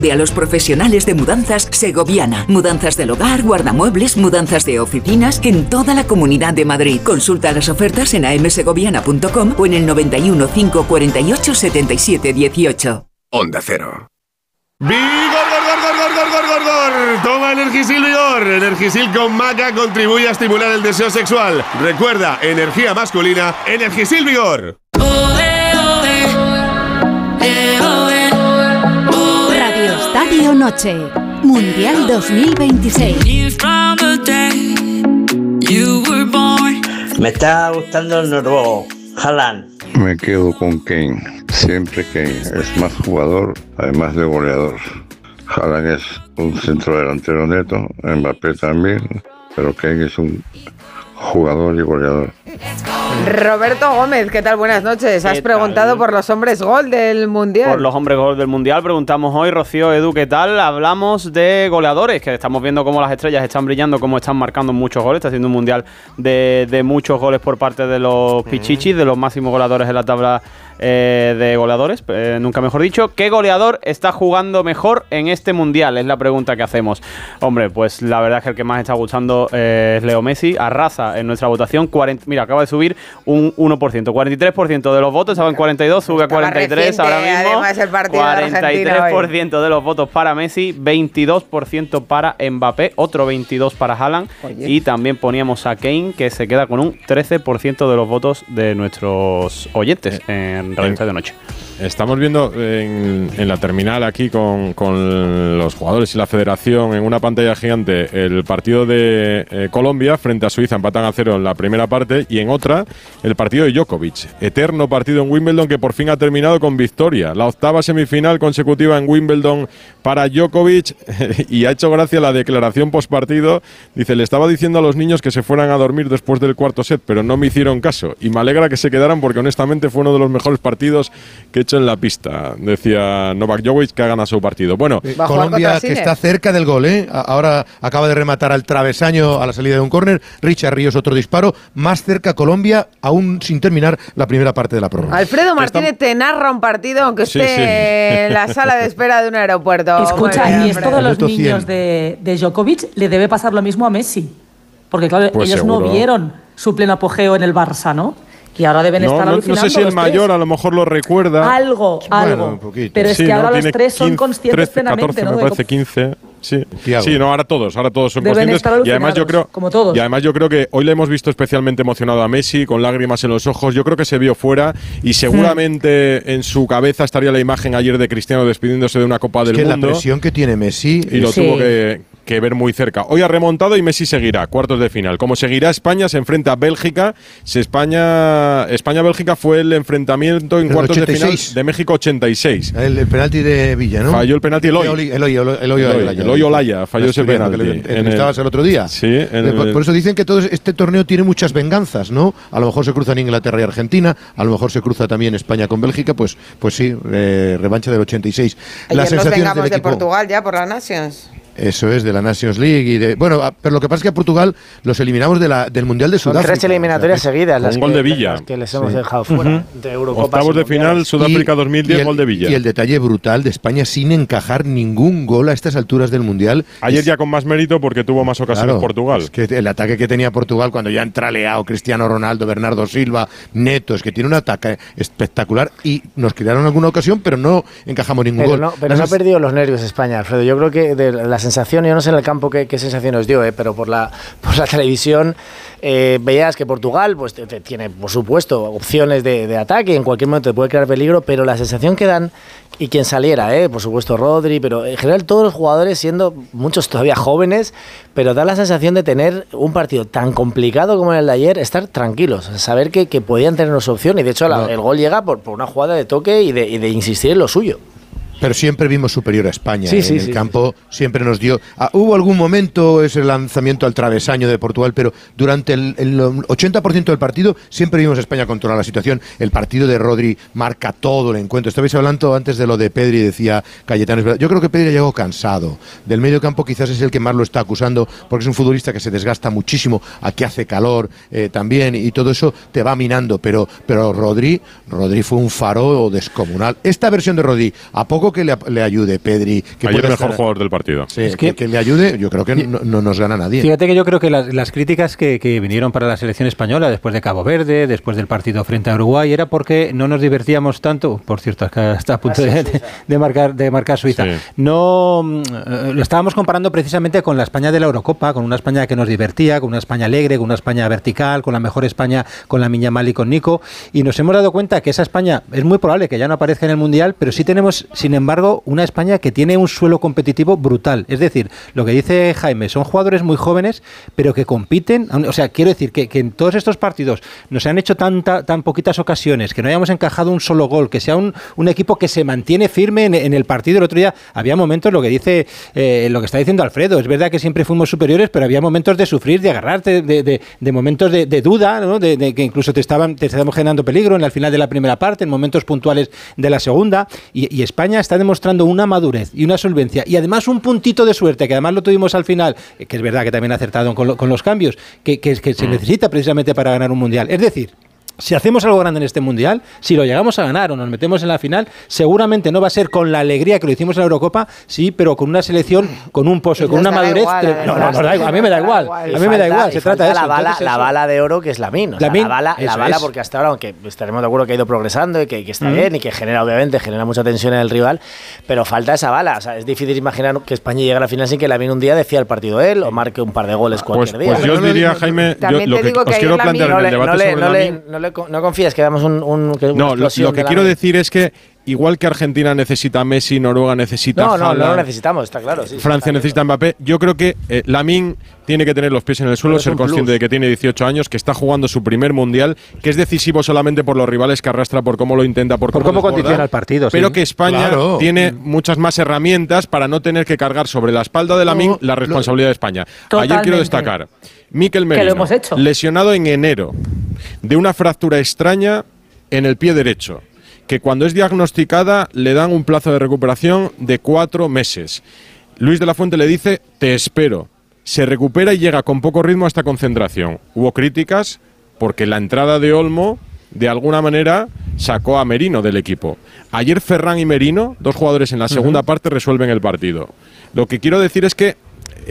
A los profesionales de mudanzas Segoviana. Mudanzas del hogar, guardamuebles, mudanzas de oficinas en toda la Comunidad de Madrid. Consulta las ofertas en amsegoviana.com o en el 91 548 77 18. Onda Cero. ¡Vigor! Toma Energisil Vigor. Energisil con maca contribuye a estimular el deseo sexual. Recuerda, energía masculina, Energisil Vigor. Radio Estadio Noche, Mundial 2026. Me está gustando el noruego, Haaland. Me quedo con Kane. Siempre Kane es más jugador, además de goleador. Haaland es un centrodelantero neto, Mbappé también, pero Kane es un jugador y goleador. Roberto Gómez, ¿qué tal? Buenas noches. Has preguntado por los hombres gol del Mundial. Por los hombres gol del Mundial preguntamos hoy, Rocío, Edu, ¿qué tal? Hablamos de goleadores, que estamos viendo cómo las estrellas están brillando, cómo están marcando muchos goles. Está haciendo un Mundial de muchos goles por parte de los pichichis, de los máximos goleadores en la tabla de goleadores, nunca mejor dicho. ¿Qué goleador está jugando mejor en este Mundial? Es la pregunta que hacemos. Hombre, pues la verdad es que el que más está gustando es Leo Messi. Arrasa en nuestra votación. Mira, acaba de subir un 1%. 43% de los votos, estaba en 42, sube a 43 ahora mismo. 43% de los votos para Messi, 22% para Mbappé, otro 22% para Haaland. Oye. Y también poníamos a Kane, que se queda con un 13% de los votos de nuestros oyentes en Radio Estadio Noche. Estamos viendo en la terminal aquí con los jugadores y la federación en una pantalla gigante el partido de Colombia frente a Suiza, empatan a 0 en la primera parte, y en otra el partido de Djokovic, eterno partido en Wimbledon que por fin ha terminado con victoria, la 8ª semifinal consecutiva en Wimbledon para Djokovic. Y ha hecho gracia la declaración postpartido, dice: le estaba diciendo a los niños que se fueran a dormir después del cuarto set, pero no me hicieron caso, y me alegra que se quedaran porque honestamente fue uno de los mejores partidos que he hecho en la pista. Decía Novak Djokovic, que ha ganado su partido. Bueno, Colombia, que está cerca del gol, ahora acaba de rematar al travesaño a la salida de un córner. Richard Ríos, otro disparo. Más cerca Colombia, aún sin terminar la primera parte de la prórroga. Alfredo Martínez te narra un partido aunque esté en la sala de espera de un aeropuerto. Escucha, y esto de los niños de Djokovic le debe pasar lo mismo a Messi. Porque claro, pues ellos seguro no vieron su pleno apogeo en el Barça, ¿no? Y ahora deben estar alucinando. No sé si el mayor a lo mejor lo recuerda. Algo. Pero es que ahora los tres son conscientes 13, plenamente, 14, ¿no? Me parece 15. Sí, no, ahora todos son conscientes. Y además yo creo, como todos. Y además yo creo que hoy le hemos visto especialmente emocionado a Messi, con lágrimas en los ojos. Yo creo que se vio fuera y seguramente en su cabeza estaría la imagen ayer de Cristiano despidiéndose de una Copa del Mundo. La presión que tiene Messi y lo tuvo que ver muy cerca. Hoy ha remontado y Messi seguirá, cuartos de final. Como seguirá España, se enfrenta a Bélgica. España-Bélgica fue el enfrentamiento en cuartos 86. De final de México 86. El penalti de Villa, ¿no? Falló el penalti Eloy Olaya falló ese penalti. Estabas el otro día. Sí. Por eso dicen que todo este torneo tiene muchas venganzas, ¿no? A lo mejor se cruzan Inglaterra y Argentina, a lo mejor se cruza también España con Bélgica, pues sí, revancha del 86. Ayer nos vengamos de Portugal ya por la Nations. Eso es, de la Nations League. Pero lo que pasa es que a Portugal los eliminamos del Mundial de Sudáfrica. Son 3 eliminatorias seguidas las un gol de Villa. Las que les hemos dejado fuera. De Eurocopas. Octavos de final, Sudáfrica 2010, gol de Villa. Y el detalle brutal de España sin encajar ningún gol a estas alturas del Mundial. Ayer ya con más mérito porque tuvo más ocasiones Portugal. Es que el ataque que tenía Portugal cuando ya entra Leao, Cristiano Ronaldo, Bernardo Silva, Neto, es que tiene un ataque espectacular y nos crearon alguna ocasión, pero no encajamos ningún gol. Pero no ha perdido los nervios España, Alfredo. Yo creo que de la sensación, yo no sé en el campo qué sensación os dio, pero por la televisión veías que Portugal pues tiene, por supuesto, opciones de ataque, en cualquier momento te puede crear peligro, pero la sensación que dan, y quien saliera, por supuesto Rodri, pero en general todos los jugadores, siendo muchos todavía jóvenes, pero da la sensación de tener un partido tan complicado como el de ayer, estar tranquilos, saber que podían tener su opción, y de hecho el gol llega por una jugada de toque y de insistir en lo suyo. Pero siempre vimos superior a España. En el campo siempre nos dio... hubo algún momento ese lanzamiento al travesaño de Portugal, pero durante el 80% del partido siempre vimos a España controlar la situación. El partido de Rodri marca todo el encuentro. Estabais hablando antes de lo de Pedri, decía Cayetano. Yo creo que Pedri llegó cansado. Del medio campo quizás es el que más lo está acusando, porque es un futbolista que se desgasta muchísimo, aquí hace calor también, y todo eso te va minando. Pero Rodri fue un faro descomunal. Esta versión de Rodri, a poco algo que le ayude, Pedri. Que ayer el mejor jugador del partido. Sí, es que le ayude, yo creo que no nos gana nadie. Fíjate que yo creo que las críticas que vinieron para la selección española después de Cabo Verde, después del partido frente a Uruguay, era porque no nos divertíamos tanto. Por cierto, está a punto de marcar Suiza. Sí. No lo estábamos comparando precisamente con la España de la Eurocopa, con una España que nos divertía, con una España alegre, con una España vertical, con la mejor España, con Lamine Yamal y con Nico, y nos hemos dado cuenta que esa España es muy probable que ya no aparezca en el Mundial, pero sí tenemos, sin embargo, una España que tiene un suelo competitivo brutal. Es decir, lo que dice Jaime, son jugadores muy jóvenes, pero que compiten. O sea, quiero decir que en todos estos partidos nos han hecho tan poquitas ocasiones, que no hayamos encajado un solo gol, que sea un equipo que se mantiene firme en el partido. El otro día había momentos, lo que dice, lo que está diciendo Alfredo, es verdad que siempre fuimos superiores, pero había momentos de sufrir, de agarrarte, de momentos de duda, ¿no? de que incluso te estábamos generando peligro en el final de la primera parte, en momentos puntuales de la segunda, y España está demostrando una madurez y una solvencia, y además un puntito de suerte, que además lo tuvimos al final, que es verdad que también ha acertado con los cambios, que se necesita precisamente para ganar un Mundial. Es decir, si hacemos algo grande en este Mundial, si lo llegamos a ganar o nos metemos en la final, seguramente no va a ser con la alegría que lo hicimos en la Eurocopa, sí, pero con una selección, con un pozo, con una madurez. A mí me da igual. Se trata de eso. La bala de oro que es Lamine. La bala porque hasta ahora, aunque estaremos de acuerdo que ha ido progresando y que está bien y que genera mucha tensión en el rival, pero falta esa bala. O sea, es difícil imaginar que España llegue a la final sin que Lamine un día decida el partido él o marque un par de goles cualquier día. Pues yo os diría, Jaime, lo que os quiero plantear en el debate sobre Lamine. No confías que damos no, lo que quiero decir es que igual que Argentina necesita a Messi, Noruega necesita a Haaland, no lo necesitamos, está claro. Sí, Francia necesita a Mbappé. Yo creo que Lamine tiene que tener los pies en el suelo, ser consciente de que tiene 18 años, que está jugando su primer Mundial, que es decisivo solamente por los rivales que arrastra, por cómo lo intenta, por cómo condiciona el partido. Pero sí, que España tiene muchas más herramientas para no tener que cargar sobre la espalda de Lamine la responsabilidad de España. Totalmente. Ayer quiero destacar Mikel Merino, lesionado en enero de una fractura extraña en el pie derecho, que cuando es diagnosticada le dan un plazo de recuperación de 4 meses. Luis de la Fuente le dice, te espero. Se recupera y llega con poco ritmo a esta concentración. Hubo críticas porque la entrada de Olmo, de alguna manera, sacó a Merino del equipo. Ayer Ferran y Merino, dos jugadores en la segunda parte, resuelven el partido. Lo que quiero decir es que,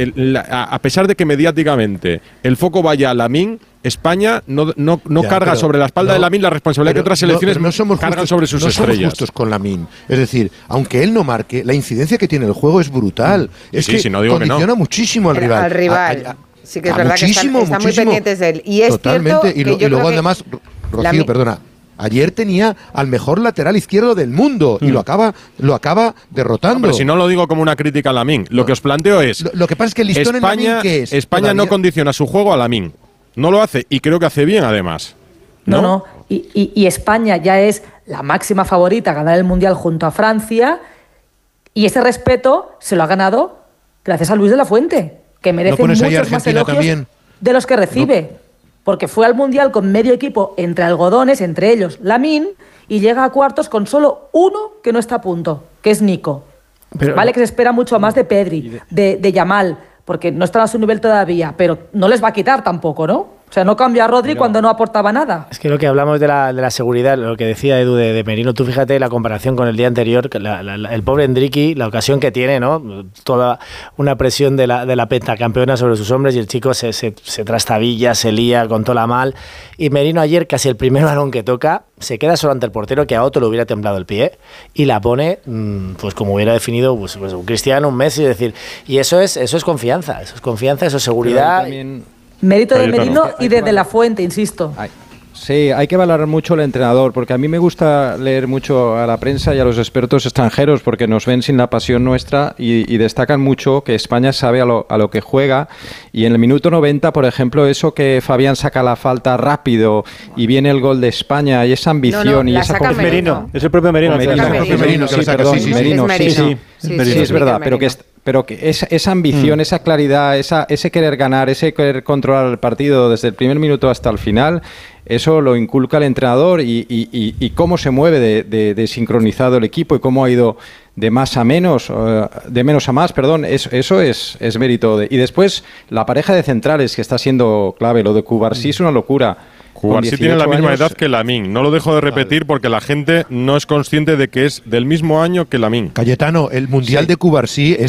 a pesar de que mediáticamente el foco vaya a Lamine, España no carga sobre la espalda de Lamine la responsabilidad que otras selecciones cargan sobre sus estrellas. No somos justos con Lamine. Es decir, aunque él no marque, la incidencia que tiene el juego es brutal. Es que condiciona muchísimo al rival. Sí que es verdad que están muy pendientes de él. Y es totalmente. Cierto que y luego además, Rocío, perdona, ayer tenía al mejor lateral izquierdo del mundo y lo acaba derrotando. No, pero si no lo digo como una crítica a Lamine, lo que os planteo es lo que pasa es que el listón en Lamine, ¿qué es? España no condiciona su juego a Lamine. No lo hace y creo que hace bien además. No. Y España ya es la máxima favorita a ganar el Mundial junto a Francia, y ese respeto se lo ha ganado gracias a Luis de la Fuente, que merece muchos más elogios de los que recibe. Porque fue al Mundial con medio equipo entre algodones, entre ellos Lamine, y llega a cuartos con solo uno que no está a punto, que es Nico. Vale que se espera mucho más de Pedri, de Yamal, porque no están a su nivel todavía, pero no les va a quitar tampoco, ¿no? O sea, no cambia a Rodri cuando no aportaba nada. Es que lo que hablamos de la seguridad, lo que decía Edu de Merino, tú fíjate la comparación con el día anterior, el pobre Endricky, la ocasión que tiene, ¿no? Toda una presión de la pentacampeona sobre sus hombres, y el chico se trastabilla, se lía, controla mal. Y Merino ayer, casi el primer balón que toca, se queda solo ante el portero, que a otro le hubiera temblado el pie, y la pone, pues como hubiera definido pues un Cristiano, un Messi, es decir, y eso es confianza, eso es seguridad. Mérito de Merino y de la Fuente, insisto. Sí, hay que valorar mucho al entrenador, porque a mí me gusta leer mucho a la prensa y a los expertos extranjeros, porque nos ven sin la pasión nuestra y destacan mucho que España sabe a lo que juega. Y en el minuto 90, por ejemplo, eso que Fabián saca la falta rápido y viene el gol de España y esa ambición y esa confianza. Merino, es el propio Merino. Sí, es verdad, pero que esa ambición, esa claridad, ese querer ganar, ese querer controlar el partido desde el primer minuto hasta el final, eso lo inculca el entrenador y cómo se mueve de sincronizado el equipo y cómo ha ido de más a menos, de menos a más, perdón, eso es mérito. Y después la pareja de centrales que está siendo clave, lo de Cubarsí es una locura. Cubarsí tiene la misma edad que Lamine. No lo dejo de repetir porque la gente no es consciente de que es del mismo año que Lamine. Cayetano, el Mundial de Cubarsí